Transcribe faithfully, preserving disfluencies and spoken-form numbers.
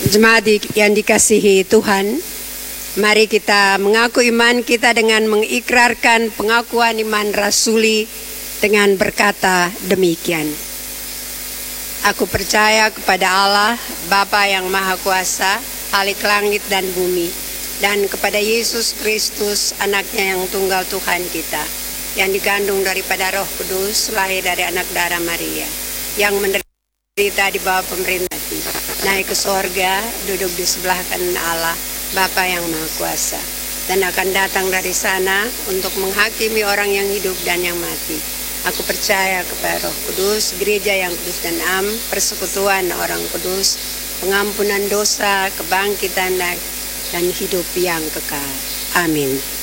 Jemaat yang dikasihi Tuhan, mari kita mengaku iman kita dengan mengikrarkan pengakuan iman rasuli dengan berkata demikian. Aku percaya kepada Allah, Bapa yang Maha Kuasa, Khalik langit dan bumi, dan kepada Yesus Kristus, anaknya yang tunggal Tuhan kita, yang digandung daripada Roh Kudus, lahir dari anak darah Maria, yang menderita di bawah pemerintah, naik ke sorga, duduk di sebelah kanan Allah, Bapa yang Maha Kuasa, dan akan datang dari sana untuk menghakimi orang yang hidup dan yang mati. Aku percaya kepada Roh Kudus, gereja yang kudus dan am, persekutuan orang kudus, pengampunan dosa, kebangkitan dan hidup yang kekal. Amin.